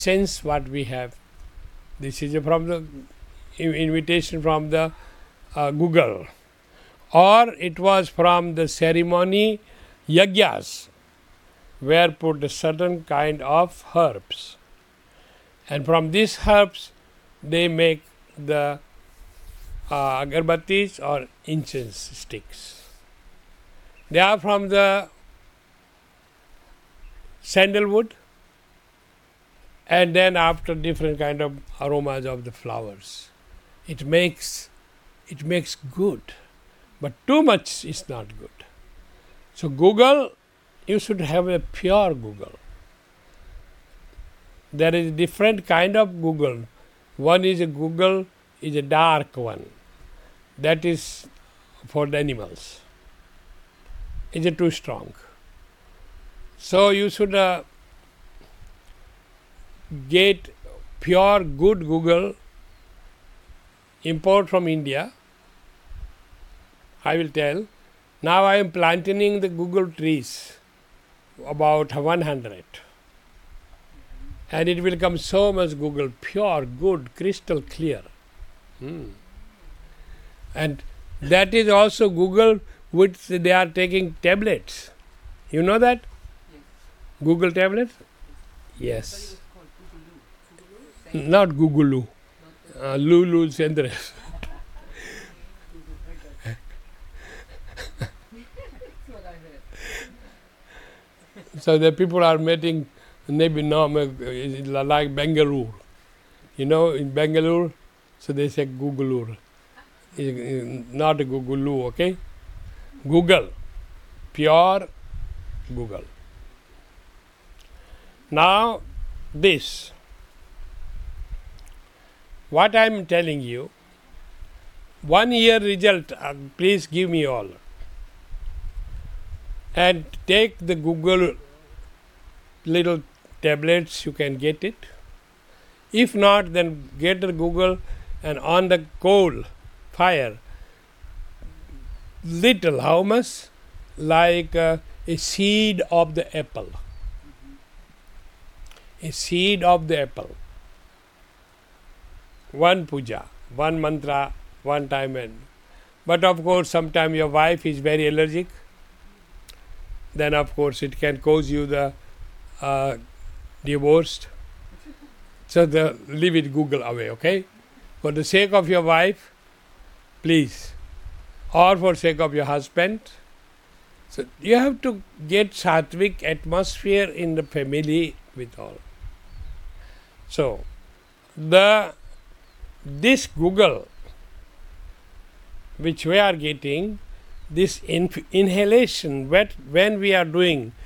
sense what we have. This is from the invitation from the Google, or it was from the ceremony yagyas, where put a certain kind of herbs, and from these herbs they make the agarbattis or incense sticks. They are from the sandalwood, and then after different kind of aromas of the flowers. It makes good, but too much is not good. So Google, you should have a pure Google. There is different kind of Google. One is a Google is a dark one. That is for the animals. Is it too strong? So you should get pure good Google, import from India. I will tell. Now I am planting the Google trees, about 100. And it will come so much Google, pure, good, crystal clear. And that is also Google, which they are taking tablets. You know that? Yes. Google tablets? Yes. Not Google. Lulu Sendres. So the people are making maybe no like Bangalore. You know, in Bangalore, so they say Googleur. Not Googloo, okay? Google. Pure Google. Now this. What I am telling you, 1 year result, please give me all. And take the Google little tablets, you can get it. If not, then get the Google and on the coal, fire, little, how much? Like a seed of the apple. A seed of the apple. One puja, one mantra, one time and. But of course, sometimes your wife is very allergic. Then of course it can cause you the divorced. So leave it Google away, okay? For the sake of your wife, please. Or for sake of your husband. So you have to get sattvic atmosphere in the family with all. So this Google, which we are getting, this inhalation, when we are doing